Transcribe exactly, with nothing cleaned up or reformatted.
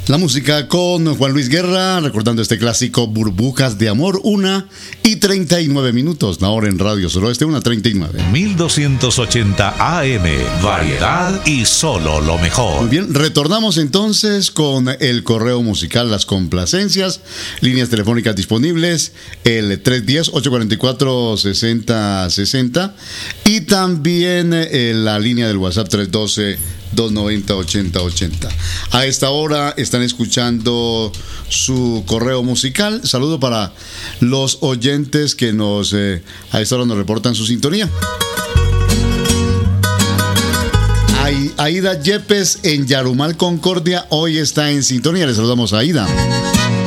La música con Juan Luis Guerra, recordando este clásico Burbujas de Amor, una y treinta y nueve minutos, la hora en Radio Suroeste, una treinta y nueve. mil doscientos ochenta A M, variedad y solo lo mejor. Muy bien, retornamos entonces con el correo musical, las complacencias, líneas telefónicas disponibles, el tres uno cero, ocho cuatro cuatro, seis cero seis cero y también eh, la línea del WhatsApp tres uno dos, dos nueve cero, ocho cero ocho cero. A esta hora están escuchando su correo musical. Saludo para los oyentes que nos eh, a esta hora nos reportan su sintonía. Aida Yepes en Yarumal, Concordia, hoy está en sintonía. Les saludamos a Aida.